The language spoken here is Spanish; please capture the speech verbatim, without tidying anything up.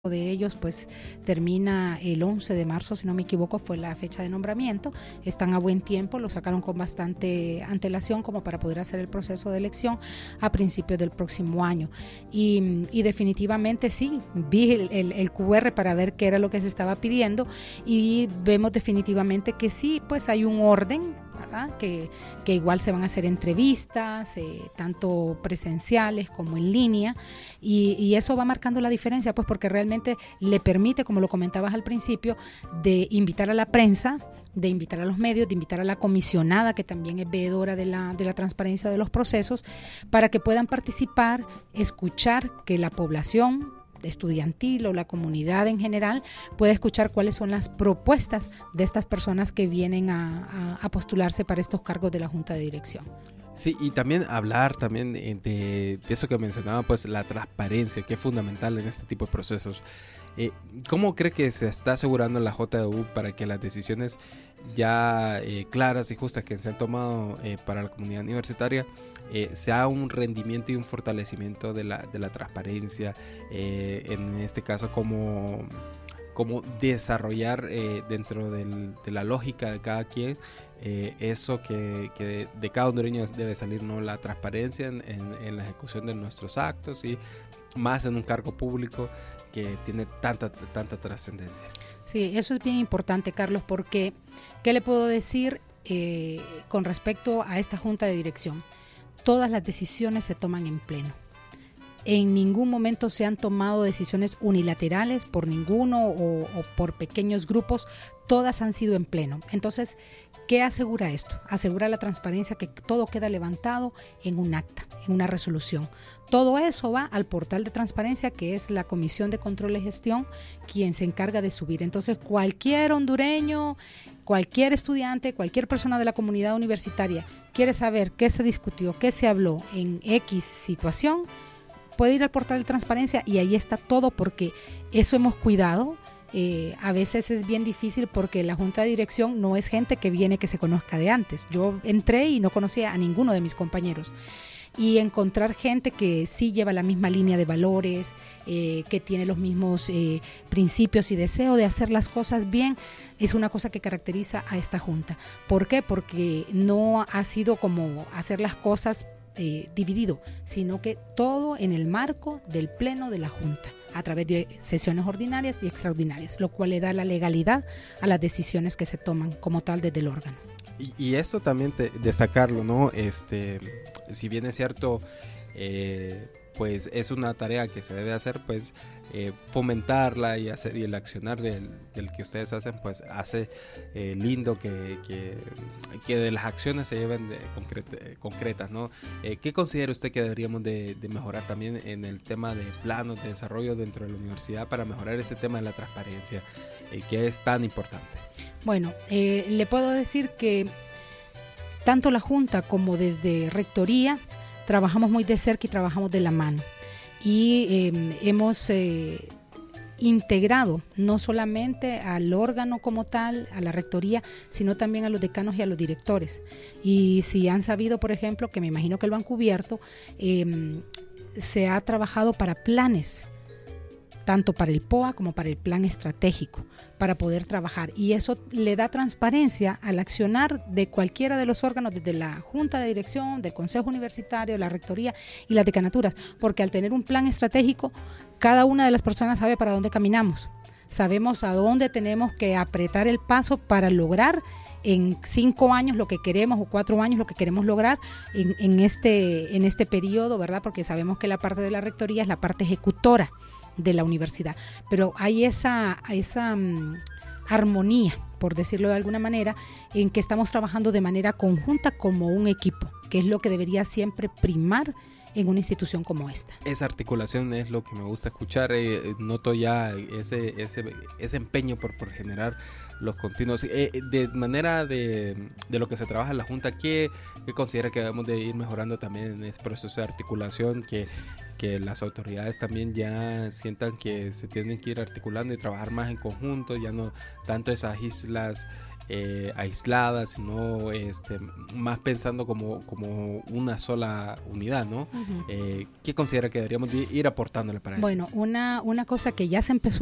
de ellos pues termina el once de marzo, si no me equivoco, fue la fecha de nombramiento. Están a buen tiempo, lo sacaron con bastante antelación como para poder hacer el proceso de elección a principios del próximo año. Y, y definitivamente sí, vi el, el, el cu erre para ver qué era lo que se estaba pidiendo y vemos definitivamente que sí, pues hay un orden, ¿verdad? Que, que igual se van a hacer entrevistas, eh, tanto presenciales como en línea, y, y eso va marcando la diferencia, pues porque realmente le permite, como lo comentabas al principio, de invitar a la prensa, de invitar a los medios, de invitar a la comisionada, que también es veedora de la, de la transparencia de los procesos, para que puedan participar, escuchar que la población estudiantil o la comunidad en general puede escuchar cuáles son las propuestas de estas personas que vienen a, a, a postularse para estos cargos de la Junta de Dirección. Sí, y también hablar también de, de eso que mencionaba, pues la transparencia, que es fundamental en este tipo de procesos. Eh, ¿Cómo cree que se está asegurando la J D U para que las decisiones ya eh, claras y justas que se han tomado eh, para la comunidad universitaria eh, sea un rendimiento y un fortalecimiento de la, de la transparencia, eh, en este caso como, como desarrollar eh, dentro del, de la lógica de cada quien eh, eso que, que de cada hondureño debe salir, ¿no? La transparencia en, en, en la ejecución de nuestros actos y más en un cargo público que tiene tanta, tanta trascendencia. Sí, eso es bien importante, Carlos, porque ¿qué le puedo decir eh, con respecto a esta Junta de Dirección? Todas las decisiones se toman en pleno. En ningún momento se han tomado decisiones unilaterales por ninguno o, o por pequeños grupos, todas han sido en pleno. Entonces, ¿qué asegura esto? Asegura la transparencia, que todo queda levantado en un acta, en una resolución. Todo eso va al portal de transparencia, que es la Comisión de Control y Gestión, quien se encarga de subir. Entonces, cualquier hondureño, cualquier estudiante, cualquier persona de la comunidad universitaria quiere saber qué se discutió, qué se habló en X situación, puede ir al portal de transparencia y ahí está todo, porque eso hemos cuidado. Eh, a veces es bien difícil porque la Junta de Dirección no es gente que viene que se conozca de antes. Yo entré y no conocía a ninguno de mis compañeros. Y encontrar gente que sí lleva la misma línea de valores, eh, que tiene los mismos eh, principios y deseo de hacer las cosas bien, es una cosa que caracteriza a esta Junta. ¿Por qué? Porque no ha sido como hacer las cosas eh, dividido, sino que todo en el marco del pleno de la Junta, a través de sesiones ordinarias y extraordinarias, lo cual le da la legalidad a las decisiones que se toman como tal desde el órgano. Y, y esto también te, destacarlo, ¿no? Este, si bien es cierto, eh, pues es una tarea que se debe hacer, pues eh, fomentarla y hacer y el accionar del, del que ustedes hacen, pues hace eh, lindo que, que, que de las acciones se lleven de concret, concretas, ¿no? Eh, ¿Qué considera usted que deberíamos de, de mejorar también en el tema de planos de desarrollo dentro de la universidad para mejorar ese tema de la transparencia, eh, que es tan importante? Bueno, eh, le puedo decir que tanto la Junta como desde Rectoría trabajamos muy de cerca y trabajamos de la mano. Y eh, hemos eh, integrado no solamente al órgano como tal, a la Rectoría, sino también a los decanos y a los directores. Y si han sabido, por ejemplo, que me imagino que lo han cubierto, eh, se ha trabajado para planes, tanto para el P O A como para el plan estratégico, para poder trabajar. Y eso le da transparencia al accionar de cualquiera de los órganos, desde la Junta de Dirección, del Consejo Universitario, la Rectoría y las decanaturas, porque al tener un plan estratégico, cada una de las personas sabe para dónde caminamos. Sabemos a dónde tenemos que apretar el paso para lograr en cinco años lo que queremos o cuatro años lo que queremos lograr en, en, este, en este periodo, ¿verdad? Porque sabemos que la parte de la Rectoría es la parte ejecutora de la universidad, pero hay esa, esa um, armonía, por decirlo de alguna manera, en que estamos trabajando de manera conjunta como un equipo, que es lo que debería siempre primar en una institución como esta. Esa articulación es lo que me gusta escuchar. Eh, noto ya ese, ese, ese empeño por, por generar los continuos. Eh, de manera de, de lo que se trabaja en la Junta, ¿qué, qué considera que debemos de ir mejorando también en ese proceso de articulación? Que, que las autoridades también ya sientan que se tienen que ir articulando y trabajar más en conjunto, ya no tanto esas islas eh, aisladas, sino este, más pensando como, como una sola unidad, ¿no? Uh-huh. Eh, ¿Qué considera que deberíamos de ir aportándole para bueno, eso? Bueno, una, una cosa que ya se empezó